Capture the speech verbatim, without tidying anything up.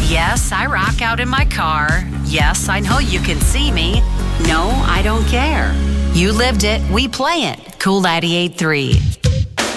Yes, I rock out in my car. Yes, I know you can see me. No, I don't care. You lived it, we play it. Cool ninety-eight point three.